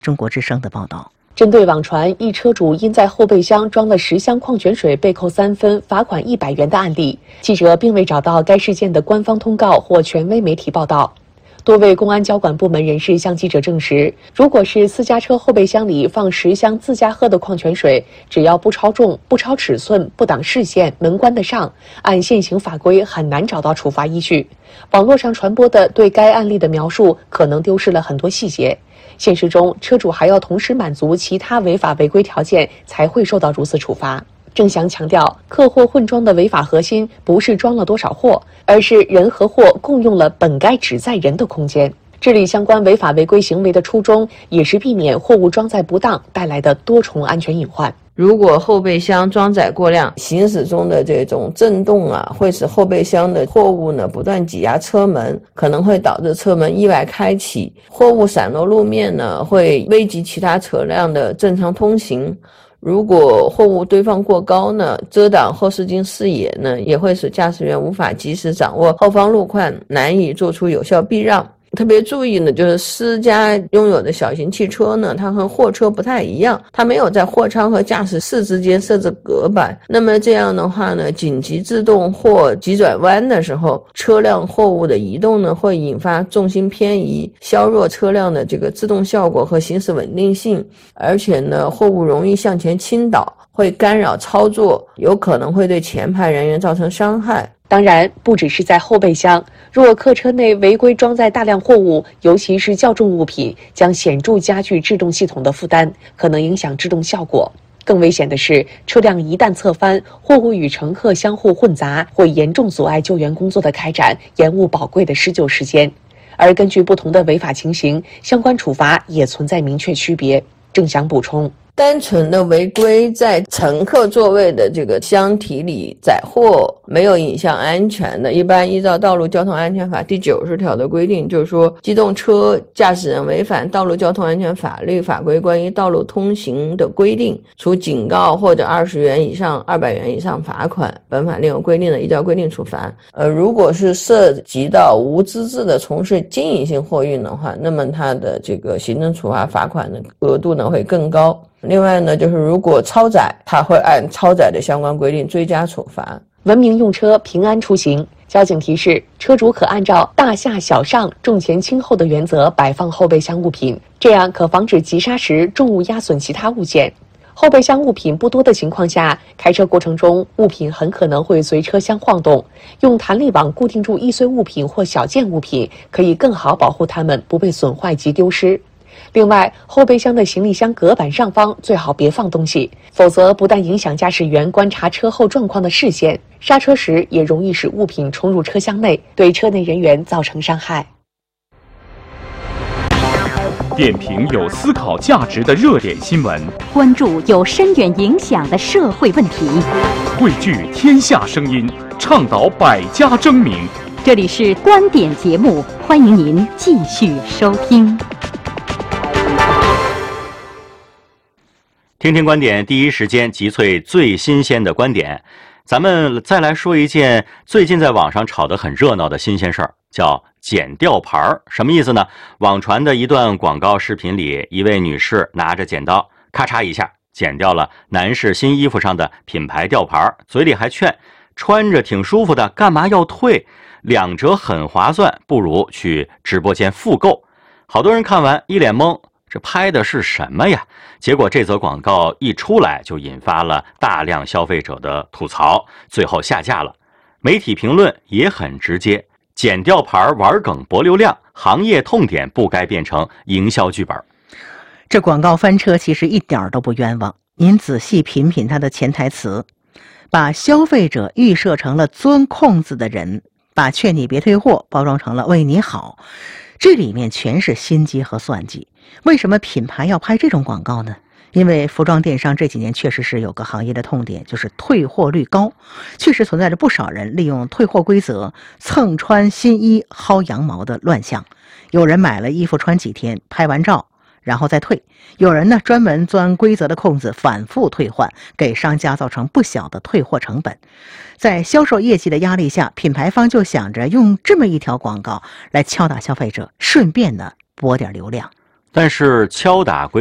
中国之声的报道。 针对网传一车主因在后备箱装了10箱矿泉水被扣3分、罚款100元的案例，记者并未找到该事件的官方通告或权威媒体报道。多位公安交管部门人士向记者证实，如果是私家车后备箱里放10箱自家喝的矿泉水，只要不超重、不超尺寸、不挡视线、门关得上，按现行法规很难找到处罚依据。网络上传播的对该案例的描述可能丢失了很多细节。现实中，车主还要同时满足其他违法违规条件，才会受到如此处罚。郑翔强调，客货混装的违法核心不是装了多少货，而是人和货共用了本该只载人的空间。治理相关违法违规行为的初衷，也是避免货物装载不当带来的多重安全隐患。 如果后备箱装载过量，行驶中的这种震动会使后备箱的货物不断挤压车门，可能会导致车门意外开启，货物散落路面会危及其他车辆的正常通行。如果货物堆放过高遮挡后视镜视野也会使驾驶员无法及时掌握后方路况，难以做出有效避让。特别注意就是私家拥有的小型汽车它和货车不太一样，它没有在货舱和驾驶室之间设置隔板。那么这样的话紧急制动或急转弯的时候，车辆货物的移动会引发重心偏移，削弱车辆的这个制动效果和行驶稳定性，而且货物容易向前倾倒，会干扰操作，有可能会对前排人员造成伤害。 当然，不只是在后备箱，若客车内违规装载大量货物，尤其是较重物品，将显著加剧制动系统的负担，可能影响制动效果。更危险的是，车辆一旦侧翻，货物与乘客相互混杂，会严重阻碍救援工作的开展，延误宝贵的施救时间。而根据不同的违法情形，相关处罚也存在明确区别。郑翔补充， 单纯的违规在乘客座位的这个箱体里载货，没有影响安全的，一般依照道路交通安全法第90条的规定，就是说机动车驾驶人违反道路交通安全法律法规关于道路通行的规定，处警告或者20元以上200元以上罚款，本法另有规定的依照规定处罚。如果是涉及到无资质的从事经营性货运的话，那么它的这个行政处罚罚款的额度会更高。另外就是如果超载，它会按超载的相关规定追加处罚。 文明用车，平安出行。交警提示，车主可按照大下小上、重前轻后的原则摆放后备箱物品，这样可防止急刹时重物压损其他物件。后备箱物品不多的情况下，开车过程中物品很可能会随车厢晃动，用弹力网固定住易碎物品或小件物品，可以更好保护它们不被损坏及丢失。另外，后备箱的行李箱隔板上方最好别放东西，否则不但影响驾驶员观察车后状况的视线，刹车时也容易使物品冲入车厢内，对车内人员造成伤害。 点评有思考价值的热点新闻， 关注有深远影响的社会问题， 汇聚天下声音，倡导百家争鸣。 这里是观点节目，欢迎您继续收听。 听听观点，第一时间集萃最新鲜的观点。咱们再来说一件最近在网上炒得很热闹的新鲜事儿，叫剪吊牌。什么意思呢？网传的一段广告视频里，一位女士拿着剪刀，咔嚓一下剪掉了男士新衣服上的品牌吊牌，嘴里还劝穿着挺舒服的，干嘛要退？2折很划算，不如去直播间复购。好多人看完一脸懵，这拍的是什么呀？结果这则广告一出来，就引发了大量消费者的吐槽，最后下架了。媒体评论也很直接，剪吊牌玩梗博流量，行业痛点不该变成营销剧本。 这广告翻车其实一点都不冤枉，您仔细品品它的潜台词，把消费者预设成了钻空子的人，把劝你别退货包装成了为你好，这里面全是心机和算计。为什么品牌要拍这种广告呢？因为服装电商这几年确实是有个行业的痛点，就是退货率高，确实存在着不少人利用退货规则蹭穿新衣薅羊毛的乱象。有人买了衣服穿几天，拍完照然后再退，有人呢专门钻规则的空子反复退换，给商家造成不小的退货成本。在销售业绩的压力下，品牌方就想着用这么一条广告来敲打消费者，顺便呢博点流量。 但是敲打